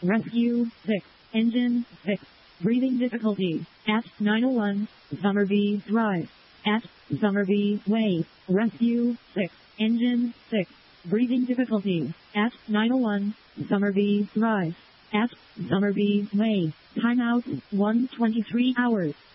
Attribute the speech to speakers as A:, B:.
A: Rescue 6. Engine 6. Breathing difficulty at 901 Summerby Drive. At Summerby Way. Rescue 6. Engine 6. Breathing difficulty at 901 Summerby Drive. At Summerby Way. Timeout 1:23 hours.